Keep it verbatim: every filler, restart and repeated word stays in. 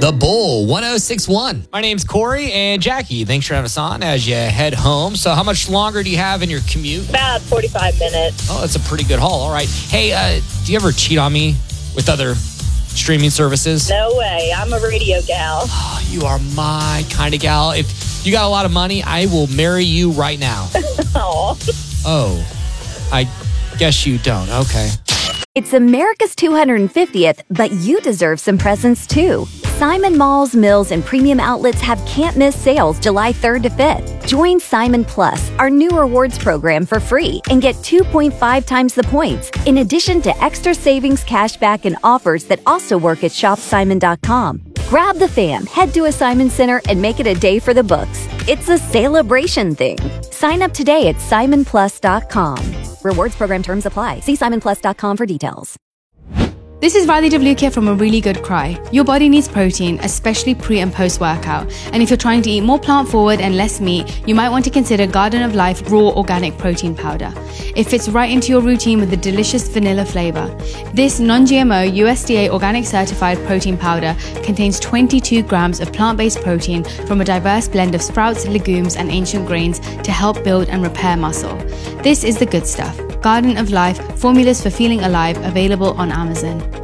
The Bull, one oh six one. My name's Corey and Jackie. Thanks for having us on as you head home. So how much longer do you have in your commute? About forty-five minutes. Oh, that's a pretty good haul. All right. Hey, uh, do you ever cheat on me with other streaming services? No way. I'm a radio gal. Oh, you are my kind of gal. If you got a lot of money, I will marry you right now. Aw. Oh, I guess you don't. Okay. It's America's two hundred fiftieth, but you deserve some presents too. Simon Malls, Mills, and Premium Outlets have can't-miss sales July third to fifth. Join Simon Plus, our new rewards program, for free and get two point five times the points, in addition to extra savings, cashback, and offers that also work at shop simon dot com. Grab the fam, head to a Simon Center, and make it a day for the books. It's a celebration thing. Sign up today at simon plus dot com. Rewards program terms apply. See simon plus dot com for details. This is Riley W. here from A Really Good Cry. Your body needs protein, especially pre and post workout. And if you're trying to eat more plant forward and less meat, you might want to consider Garden of Life Raw Organic Protein Powder. It fits right into your routine with a delicious vanilla flavor. This non-G M O U S D A organic certified protein powder contains twenty-two grams of plant-based protein from a diverse blend of sprouts, legumes, and ancient grains to help build and repair muscle. This is the good stuff. Garden of Life, formulas for feeling alive, available on Amazon.